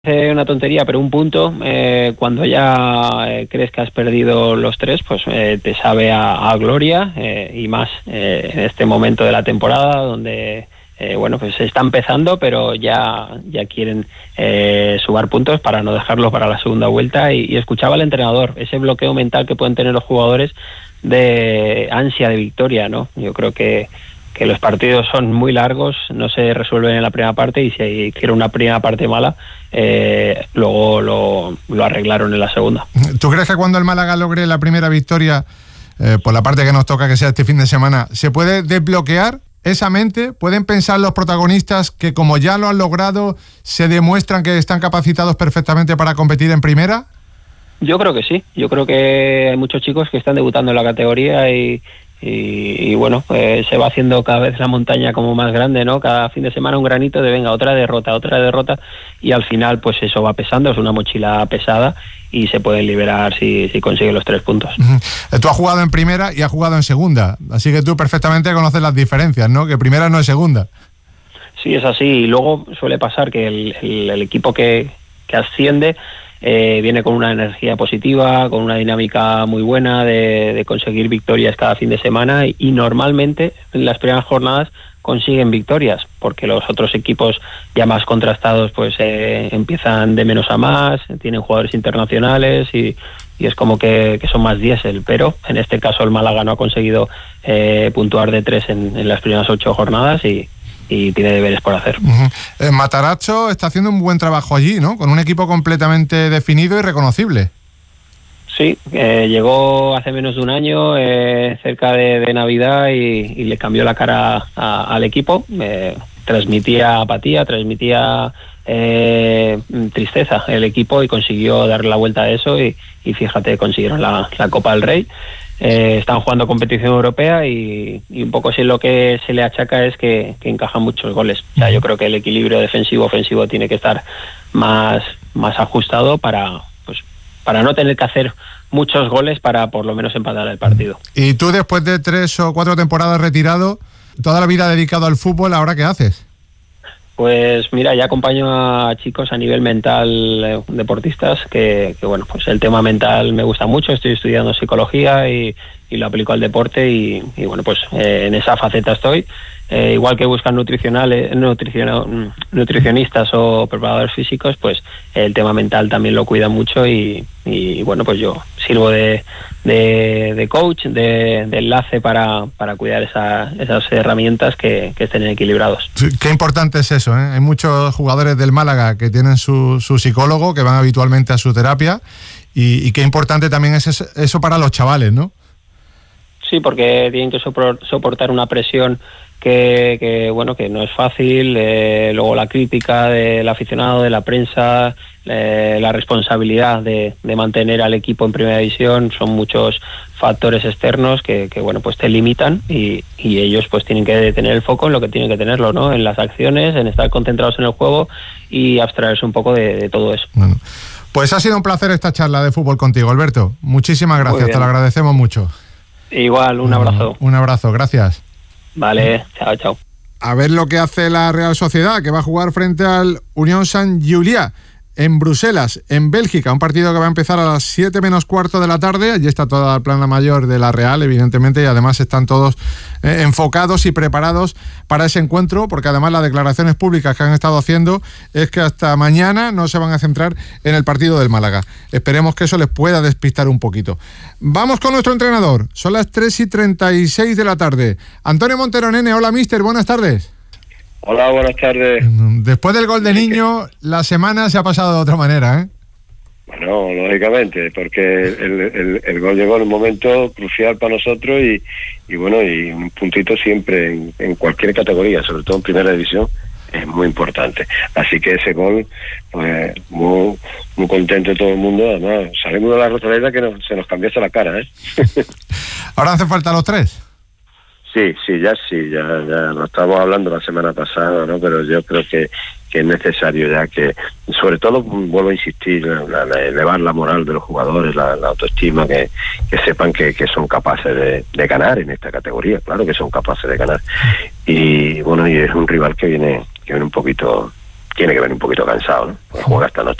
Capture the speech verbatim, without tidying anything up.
Parece una tontería, pero un punto, eh, cuando ya eh, crees que has perdido los tres, pues eh, te sabe a, a gloria, eh, y más eh, en este momento de la temporada donde eh, bueno, pues se está empezando, pero ya, ya quieren eh, sumar puntos para no dejarlo para la segunda vuelta. Y, y escuchaba al entrenador, ese bloqueo mental que pueden tener los jugadores de ansia de victoria, ¿no? Yo creo que que los partidos son muy largos, no se resuelven en la primera parte, y si hay que era una primera parte mala, eh, luego lo, lo arreglaron en la segunda. ¿Tú crees que cuando el Málaga logre la primera victoria, eh, por la parte que nos toca, que sea este fin de semana, se puede desbloquear esa mente? ¿Pueden pensar los protagonistas que, como ya lo han logrado, se demuestran que están capacitados perfectamente para competir en primera? Yo creo que sí, yo creo que hay muchos chicos que están debutando en la categoría y Y, y bueno, pues se va haciendo cada vez la montaña como más grande, ¿no? Cada fin de semana un granito de venga, otra derrota, otra derrota, y al final pues eso va pesando, es una mochila pesada y se pueden liberar si, si consiguen los tres puntos. Uh-huh. Tú has jugado en primera y has jugado en segunda, así que tú perfectamente conoces las diferencias, ¿no? Que primera no es segunda. Sí, es así, y luego suele pasar que el, el, el equipo que, que asciende Eh, viene con una energía positiva, con una dinámica muy buena de, de conseguir victorias cada fin de semana, y, y normalmente en las primeras jornadas consiguen victorias, porque los otros equipos ya más contrastados pues eh, empiezan de menos a más, tienen jugadores internacionales y, y es como que, que son más diésel, pero en este caso el Málaga no ha conseguido eh, puntuar de tres en, en las primeras ocho jornadas y y tiene deberes por hacer. Uh-huh. eh, Matarazzo está haciendo un buen trabajo allí, ¿no? Con un equipo completamente definido y reconocible. Sí, eh, llegó hace menos de un año, eh, cerca de, de Navidad, y, y le cambió la cara a, al equipo. Eh, transmitía apatía, transmitía eh, tristeza el equipo, y consiguió darle la vuelta a eso, y, y fíjate, consiguieron la, la Copa del Rey. Eh, están jugando competición europea y, y un poco sí lo que se le achaca es que, que encajan muchos goles. O sea, yo creo que el equilibrio defensivo-ofensivo tiene que estar más, más ajustado para, pues, para no tener que hacer muchos goles para por lo menos empatar el partido. Y tú, después de tres o cuatro temporadas retirado, toda la vida dedicado al fútbol, ¿ahora qué haces? Pues mira, ya acompaño a chicos a nivel mental, eh, deportistas, que, que bueno, pues el tema mental me gusta mucho. Estoy estudiando psicología y, y lo aplico al deporte, y, y bueno, pues eh, en esa faceta estoy. Eh, igual que buscan nutricionales, nutricio, nutricionistas o preparadores físicos, pues el tema mental también lo cuida mucho, y, y bueno, pues yo sirvo de, de, de coach, de, de enlace para, para cuidar esa, esas herramientas que, que estén equilibrados. Qué importante es eso, ¿eh? Hay muchos jugadores del Málaga que tienen su, su psicólogo, que van habitualmente a su terapia, y, y qué importante también es eso, eso para los chavales, ¿no? Sí, porque tienen que soportar una presión que, que bueno, que no es fácil, eh, luego la crítica del aficionado, de la prensa, eh, la responsabilidad de, de mantener al equipo en primera división, son muchos factores externos que, que bueno, pues te limitan, y, y ellos pues tienen que tener el foco en lo que tienen que tenerlo, ¿no? En las acciones, en estar concentrados en el juego y abstraerse un poco de, de todo eso. Bueno, pues ha sido un placer esta charla de fútbol contigo, Alberto. Muchísimas gracias, te lo agradecemos mucho. Igual, un abrazo. Un abrazo, gracias. Vale, chao, chao. A ver lo que hace la Real Sociedad, que va a jugar frente al Unión Sant-Julià en Bruselas, en Bélgica. Un partido que va a empezar a las siete menos cuarto de la tarde. Allí está toda la plana mayor de la Real, evidentemente, y además están todos eh, enfocados y preparados para ese encuentro, porque además las declaraciones públicas que han estado haciendo es que hasta mañana no se van a centrar en el partido del Málaga. Esperemos que eso les pueda despistar un poquito. Vamos con nuestro entrenador. Son las tres y treinta y seis de la tarde. Antonio Montero, nene. Hola, mister. Buenas tardes. Hola, buenas tardes. Después del gol de Niño, la semana se ha pasado de otra manera, ¿eh? Bueno, lógicamente, porque el, el, el gol llegó en un momento crucial para nosotros, y, y bueno, y un puntito siempre en, en cualquier categoría, sobre todo en primera división, es muy importante. Así que ese gol, pues muy, muy contento todo el mundo. Además, salimos de la rotonda que nos, se nos cambiase la cara, ¿eh? ¿Ahora hace falta los tres? Sí, sí, ya sí, ya, ya lo estábamos hablando la semana pasada, ¿no? Pero yo creo que, que es necesario ya que, sobre todo, vuelvo a insistir, la, la, elevar la moral de los jugadores, la, la autoestima, que, que sepan que, que son capaces de, de ganar en esta categoría, claro que son capaces de ganar. Y bueno, y es un rival que viene, que viene un poquito tiene que venir un poquito cansado, ¿no? Porque juega esta noche.